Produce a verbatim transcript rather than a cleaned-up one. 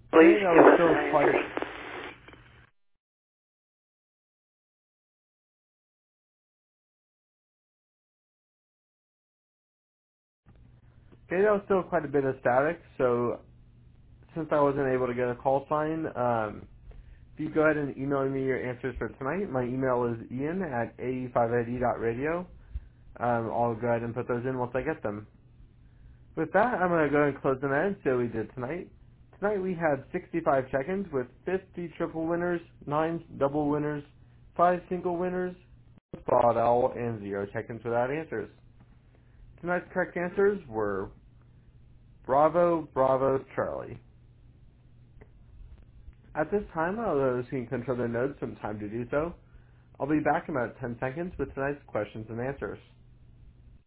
Please Okay, that give was us still an quite a answer. okay, that was still quite a bit of static. So since I wasn't able to get a call sign, um, if you go ahead and email me your answers for tonight, my email is ian at a five eighty dot radio. Um, I'll go ahead and put those in once I get them. With that, I'm going to go ahead and close the net and see what we did tonight. Tonight we had sixty-five check-ins with fifty triple winners, nine double winners, five single winners, one fraud owl, and zero check-ins without answers. Tonight's correct answers were Bravo, Bravo, Charlie. At this time, all those who can control their nodes some time to do so. I'll be back in about ten seconds with tonight's questions and answers.